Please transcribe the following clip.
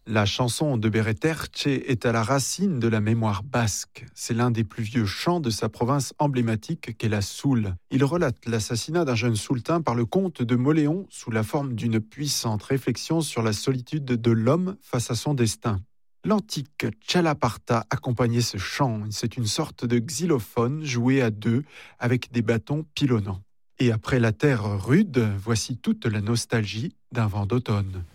La chanson de Bereterche est à la racine de la mémoire basque. C'est l'un des plus vieux chants de sa province emblématique qu'est la Soule. Il relate l'assassinat d'un jeune sultan par le comte de Moléon sous la forme d'une puissante réflexion sur la solitude de l'homme face à son destin. L'antique tchalaparta accompagnait ce chant. C'est une sorte de xylophone joué à deux avec des bâtons pilonnants. Et après la terre rude, voici toute la nostalgie d'un vent d'automne.